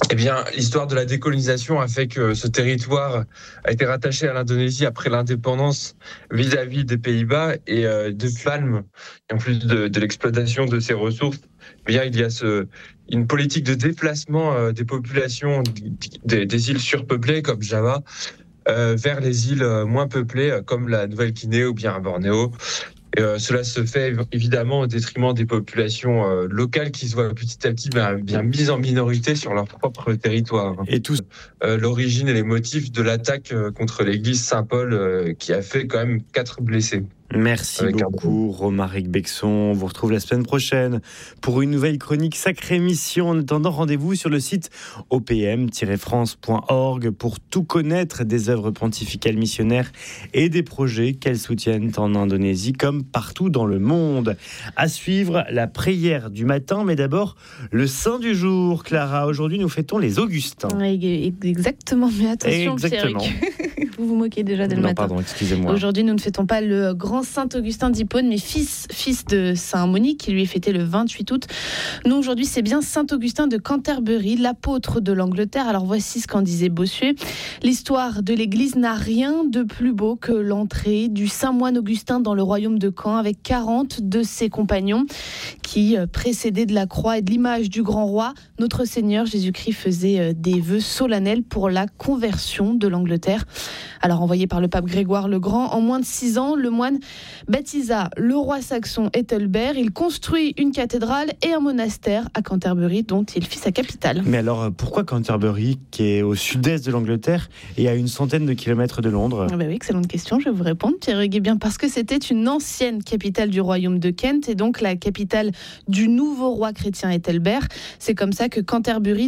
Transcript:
Eh bien, l'histoire de la décolonisation a fait que ce territoire a été rattaché à l'Indonésie après l'indépendance vis-à-vis des Pays-Bas et de Palme, et en plus de l'exploitation de ses ressources, eh bien, il y a une politique de déplacement des populations des îles surpeuplées comme Java vers les îles moins peuplées comme la Nouvelle-Guinée ou bien Bornéo. Et cela se fait évidemment au détriment des populations locales qui se voient petit à petit bien mises en minorité sur leur propre territoire. Et tout l'origine et les motifs de l'attaque contre l'église Saint-Paul qui a fait quand même 4 blessés. Merci beaucoup, Romaric Bexon. On vous retrouve la semaine prochaine pour une nouvelle chronique Sacrée Mission. En attendant, rendez-vous sur le site opm-france.org pour tout connaître des œuvres pontificales missionnaires et des projets qu'elles soutiennent en Indonésie comme partout dans le monde. À suivre, la prière du matin, mais d'abord le saint du jour. Clara, aujourd'hui nous fêtons les Augustins. Exactement, mais attention, exactement. Pierrick, vous vous moquez déjà dès le matin. Pardon, excusez-moi. Aujourd'hui, nous ne fêtons pas le grand saint Augustin d'Hippone, mais fils de saint Monique, qui lui est fêté le 28 août. Nous, aujourd'hui, c'est bien saint Augustin de Canterbury, l'apôtre de l'Angleterre. Alors voici ce qu'en disait Bossuet. L'histoire de l'Église n'a rien de plus beau que l'entrée du saint moine Augustin dans le royaume de Caen, avec 40 de ses compagnons qui, précédés de la croix et de l'image du grand roi, notre Seigneur Jésus-Christ faisait des vœux solennels pour la conversion de l'Angleterre. Alors envoyé par le pape Grégoire le Grand, en moins de 6 ans, le moine baptisa le roi saxon Ethelbert. Il construit une cathédrale et un monastère à Canterbury, dont il fit sa capitale. Mais alors, pourquoi Canterbury, qui est au sud-est de l'Angleterre et à une centaine de kilomètres de Londres ? Oui, excellente question, je vais vous répondre, Pierre. Eh bien, parce que c'était une ancienne capitale du royaume de Kent et donc la capitale du nouveau roi chrétien Ethelbert. C'est comme ça que Canterbury